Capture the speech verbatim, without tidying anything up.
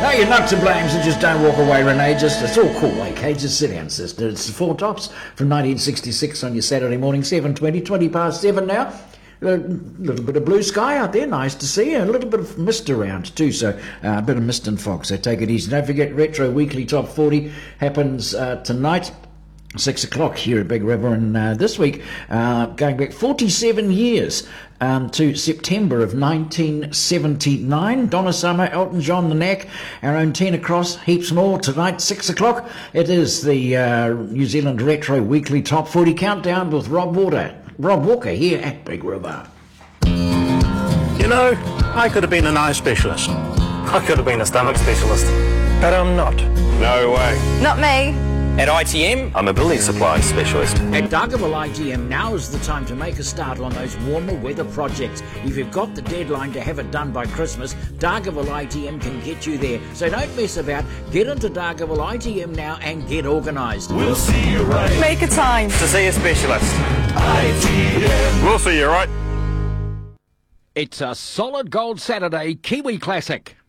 No, you're not to blame, so just don't walk away, Renee. Just, it's all cool, okay? Just sit down, sister. It's the Four Tops from nineteen sixty-six on your Saturday morning, seven twenty, twenty past seven now. A little bit of blue sky out there, nice to see. A little bit of mist around too, so uh, a bit of mist and fog, so take it easy. Don't forget, Retro Weekly Top forty happens uh, tonight. Six o'clock here at Big River, and uh, this week, uh, going back forty-seven years um, to September of nineteen seventy-nine. Donna Summer, Elton John, The Knack, our own Tina Cross, heaps more tonight, six o'clock. It is the uh, New Zealand Retro Weekly Top forty Countdown with Rob Walker, Rob Walker here at Big River. You know, I could have been an eye specialist. I could have been a stomach specialist. But I'm not. No way. Not me. At I T M, I'm a building supplies specialist. At Dargaville I T M, now is the time to make a start on those warmer weather projects. If you've got the deadline to have it done by Christmas, Dargaville I T M can get you there. So don't mess about. Get into Dargaville I T M now and get organised. We'll see you right. Make a time. To see a specialist. I T M. We'll see you right. It's a solid gold Saturday Kiwi Classic.